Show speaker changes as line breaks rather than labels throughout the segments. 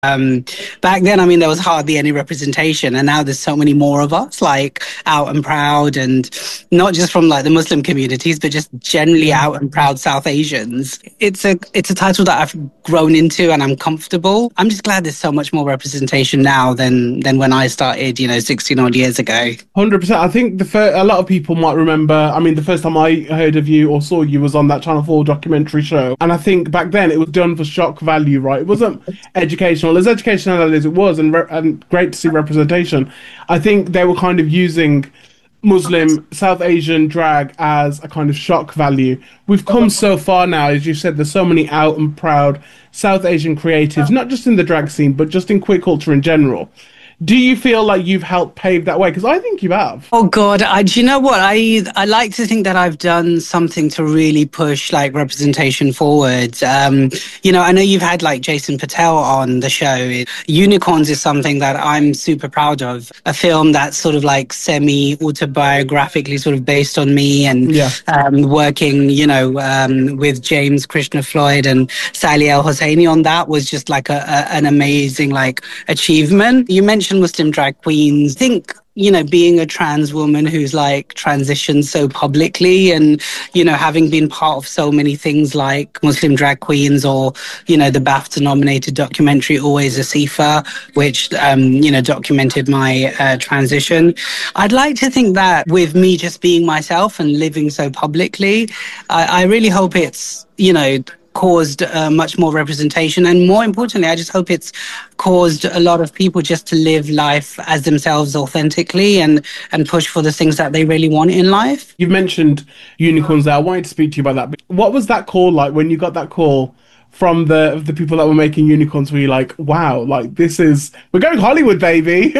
Back then, I mean, there was hardly any representation, and now there's so many more of us, like out and proud, and not just from like the Muslim communities, but just generally out and proud South Asians. It's a title that I've grown into, and I'm comfortable. I'm just glad there's so much more representation now than when I started, 16 odd years ago.
100%. I think a lot of people might remember. I mean, the first time I heard of you or saw you was on that Channel 4 documentary show, and I think back then it was done for shock value, right? It wasn't educational. As educational as it was, and great to see representation. I think they were kind of using Muslim South Asian drag as a kind of shock value. We've come so far now, as you said. There's so many out and proud South Asian creatives, not just in the drag scene, but just in queer culture in general. Do you feel like you've helped pave that way? Because I think you have.
Oh God, do you know what? I like to think that I've done something to really push like representation forward. I know you've had like Jason Patel on the show. Unicorns is something that I'm super proud of. A film that's sort of like semi-autobiographically sort of based on me, and working, with James Krishna Floyd and Sally El Hosseini on that was just like an amazing like achievement. You mentioned Muslim drag queens. I think, being a trans woman who's like transitioned so publicly and, having been part of so many things like Muslim drag queens or, the BAFTA nominated documentary Always a Sifa, which, documented my transition. I'd like to think that with me just being myself and living so publicly, I really hope it's, caused much more representation, and more importantly, I just hope it's caused a lot of people just to live life as themselves authentically and push for the things that they really want in life.
You've mentioned unicorns there. I wanted to speak to you about that. What was that call like when you got that call from the people that were making unicorns? Were you like, wow, like we're going Hollywood, baby?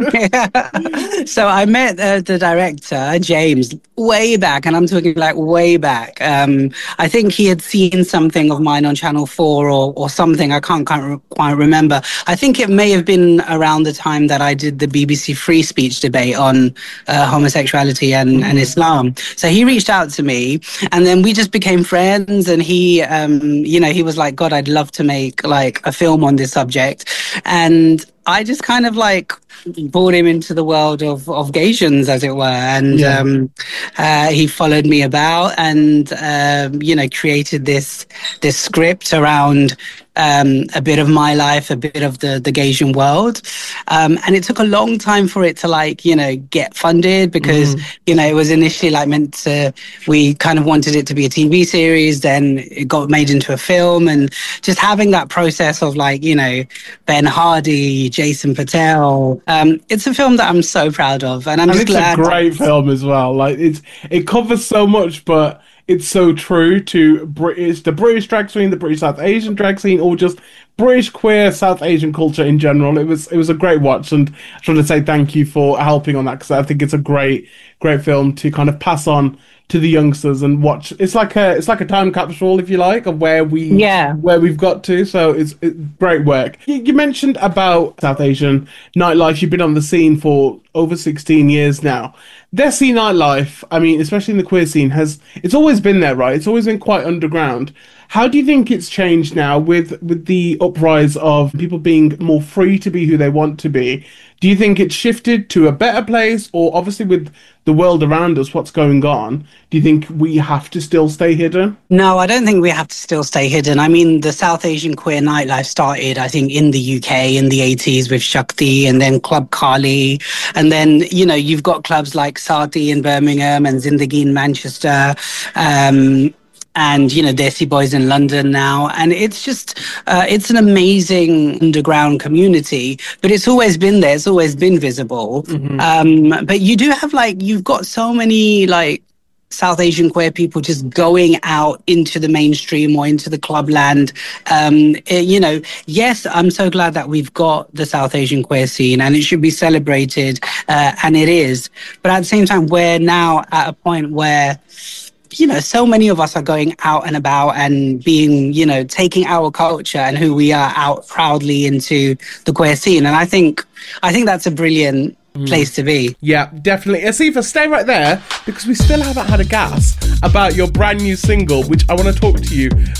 So I met the director, James, way back, and I'm talking like way back. I think he had seen something of mine on Channel 4 or something. I can't quite remember. I think it may have been around the time that I did the BBC Free Speech debate on homosexuality and Islam. So he reached out to me, and then we just became friends, and he was like, God, I'd love to make like a film on this subject. And I just kind of like brought him into the world of Gaysians, as it were. And he followed me about and, created this script around a bit of my life, a bit of the Gaysian world. And it took a long time for it to get funded because, it was initially we kind of wanted it to be a TV series. Then it got made into a film, and just having that process of Ben Hardy, Jason Patel. It's a film that I'm so proud of, and just glad.
It's a great film as well. Like it covers so much, but it's so true to the British drag scene, the British South Asian drag scene, or just British queer South Asian culture in general. It was a great watch, and I just want to say thank you for helping on that, because I think it's a great film to kind of pass on to the youngsters and watch. It's like a time capsule, if you like, of where we've got to. So it's great work. You mentioned about South Asian nightlife. You've been on the scene for over 16 years now. Desi nightlife, I mean, especially in the queer scene, it's always been there, right? It's always been quite underground. How do you think it's changed now with the uprise of people being more free to be who they want to be? Do you think it's shifted to a better place, or obviously with the world around us, what's going on, do you think we have to still stay hidden?
No, I don't think we have to still stay hidden. I mean, the South Asian queer nightlife started, I think, in the UK in the 80s with Shakti, and then Club Kali. And then, you've got clubs like Sati in Birmingham and Zindagi in Manchester. And, Desi Boys in London now. And it's just, it's an amazing underground community, but it's always been there. It's always been visible. But you do have you've got so many South Asian queer people just going out into the mainstream or into the clubland. Yes, I'm so glad that we've got the South Asian queer scene, and it should be celebrated, and it is. But at the same time, we're now at a point where so many of us are going out and about and being, taking our culture and who we are out proudly into the queer scene. And I think that's a brilliant place to be.
Yeah, definitely. Asifa, stay right there, because we still haven't had a gas about your brand new single, which I want to talk to you